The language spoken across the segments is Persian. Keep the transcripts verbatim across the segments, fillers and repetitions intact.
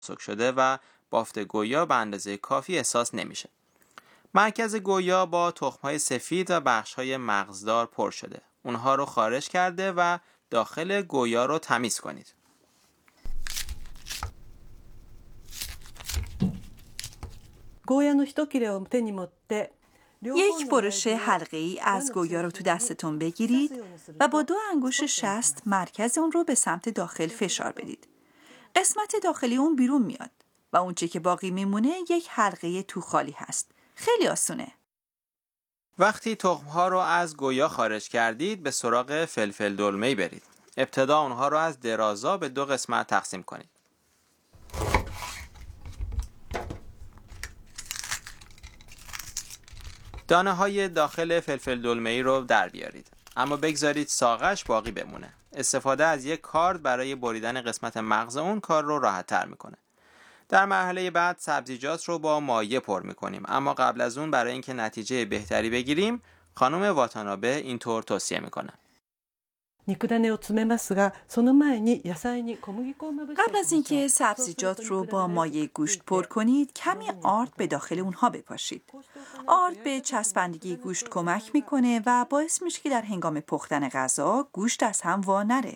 تماسک شده و بافت گویا به اندازه کافی احساس نمیشه. مرکز گویا با تخم‌های سفید و بخش‌های مغزدار پر شده. اونها رو خارج کرده و داخل گویا رو تمیز کنید. یک برش حلقه‌ای از گویا رو تو دستتون بگیرید و با دو انگشت شست مرکز اون رو به سمت داخل فشار بدید. قسمت داخلی اون بیرون میاد و اونچه که باقی میمونه یک حلقه تو خالی هست. خیلی آسونه. وقتی تخم‌ها رو از گویا خارج کردید به سراغ فلفل دلمه‌ای برید. ابتدا اونها رو از درازا به دو قسمت تقسیم کنید. دانه های داخل فلفل دلمه‌ای رو در بیارید، اما بگذارید ساقش باقی بمونه. استفاده از یک کارد برای بریدن قسمت مغز اون کار رو راحت تر میکنه. در مرحله بعد سبزیجات رو با مایع پر میکنیم، اما قبل از اون برای اینکه نتیجه بهتری بگیریم خانم واتانابه اینطور توصیه میکنه: قبل از اینکه سبزیجات رو با مایع گوشت پر کنید، کمی آرد به داخل اونها بپاشید. آرد به چسبندگی گوشت کمک میکنه و باعث میشه که در هنگام پختن غذا گوشت از هم وا نره.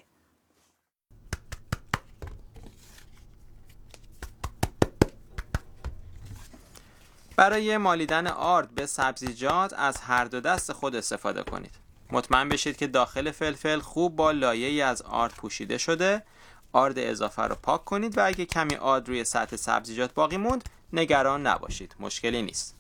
برای مالیدن آرد به سبزیجات از هر دو دست خود استفاده کنید. مطمئن بشید که داخل فلفل خوب با لایه‌ای از آرد پوشیده شده. آرد اضافه رو پاک کنید و اگه کمی آرد روی سطح سبزیجات باقی موند نگران نباشید، مشکلی نیست.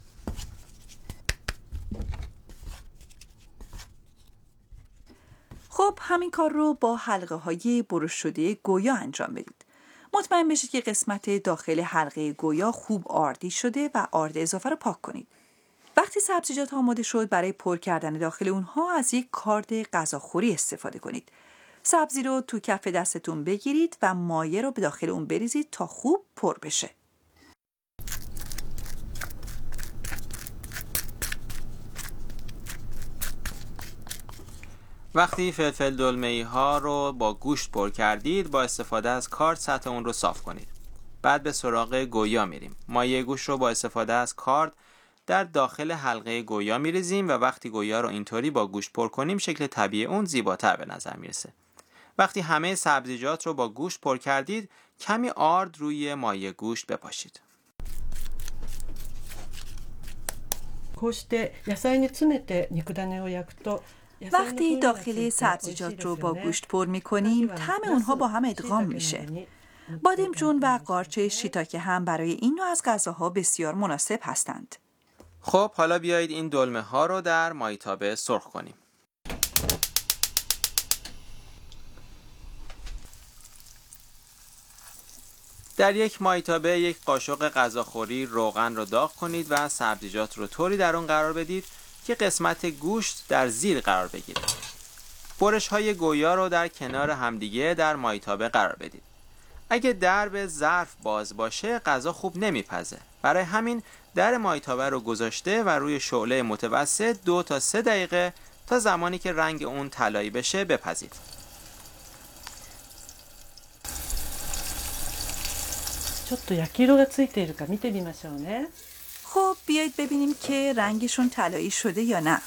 خب همین کار رو با حلقه های برش شده گویا انجام بدید. مطمئن بشید که قسمت داخل حلقه گویا خوب آردی شده و آرد اضافه رو پاک کنید. وقتی سبزیجات آماده شد، برای پر کردن داخل اونها از یک کارد غذاخوری استفاده کنید. سبزی رو تو کف دستتون بگیرید و مایع رو به داخل اون بریزید تا خوب پر بشه. وقتی فلفل دلمه‌ای ها رو با گوشت پر کردید، با استفاده از کارد سطح اون رو صاف کنید. بعد به سراغ گویا میریم. مایع گوشت رو با استفاده از کارد در داخل حلقه گویا میریزیم و وقتی گویا رو اینطوری با گوشت پر کنیم شکل طبیعی اون زیباتر به نظر میرسه. وقتی همه سبزیجات رو با گوشت پر کردید، کمی آرد روی مایع گوشت بپاشید. وقتی داخل سبزیجات رو با گوشت پر میکنیم، طعم اونها با هم ادغام میشه. بادمجون و قارچ شیتاکه هم برای این نوع از غذاها بسیار مناسب هستند. خب حالا بیایید این دلمه ها رو در مایتابه سرخ کنیم. در یک مایتابه یک قاشق غذاخوری روغن رو داغ کنید و سبزیجات رو طوری در اون قرار بدید که قسمت گوشت در زیر قرار بگیره. برش های گویا رو در کنار همدیگه در مایتابه قرار بدید. اگه درب ظرف باز باشه غذا خوب نمیپزه. برای همین در مایتابه رو گذاشته و روی شعله متوسط دو تا سه دقیقه تا زمانی که رنگ اون طلایی بشه بپزید. خب بیایید ببینیم که رنگشون طلایی شده یا نه.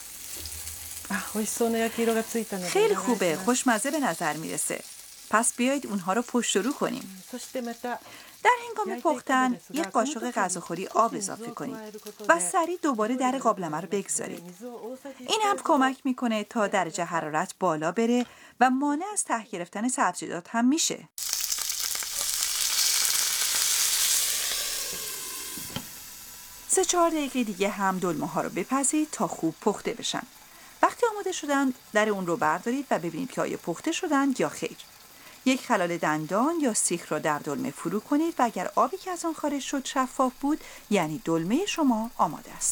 خیلی خوبه، خوشمزه به نظر میرسه. پس بیایید اونها رو پشت و رو کنیم. در هنگام پختن یک قاشق غذاخوری آب اضافه کنید و سریع دوباره در قابلمه رو بگذارید. این هم کمک میکنه تا درجه حرارت بالا بره و مانع از ته گرفتن سبزیجات هم میشه. سه چهار دقیقه دیگه هم دلمه ها رو بپزید تا خوب پخته بشن. وقتی آماده شدن در اون رو بردارید و ببینید که آیا پخته شدن یا خیر. یک خلال دندان یا سیخ را در دلمه فرو کنید و اگر آبی که از آن خارج شد شفاف بود، یعنی دلمه شما آماده است.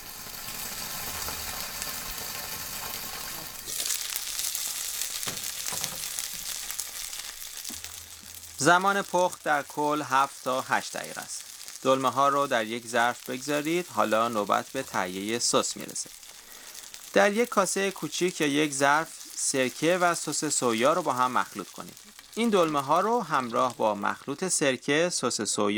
زمان پخت در کل هفت تا هشت دقیقه است. دلمه ها رو در یک ظرف بگذارید. حالا نوبت به تهیه سس میرسه. در یک کاسه کوچیک یا یک ظرف سرکه و سس سویا رو با هم مخلوط کنید. این دلمه ها رو همراه با مخلوط سرکه، سس سویا